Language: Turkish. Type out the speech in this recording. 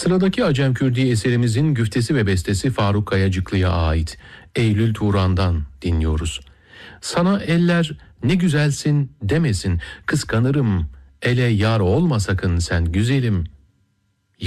Sıradaki Acem Kürdi eserimizin güftesi ve bestesi Faruk Kayacıklı'ya ait. Eylül Turan'dan dinliyoruz. Sana eller ne güzelsin demesin, kıskanırım, ele yar olma sakın sen güzelim.